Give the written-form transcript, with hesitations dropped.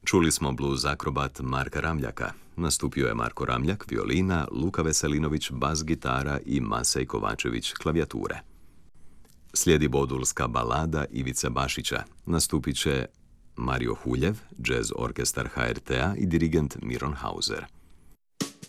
Čuli smo blues akrobat Marka Ramljaka. Nastupio je Marko Ramljak, violina, Luka Veselinović, bas gitara i Masej Kovačević, klavijature. Slijedi bodulska balada Ivice Bašića. Nastupit će Mario Huljev, jazz orkestar HRT-a i dirigent Miron Hauser.